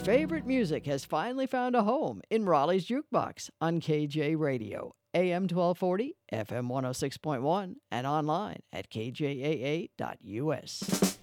favorite music has finally found a home in Raleigh's Jukebox on KJ Radio, AM 1240, FM 106.1, and online at kjaa.us.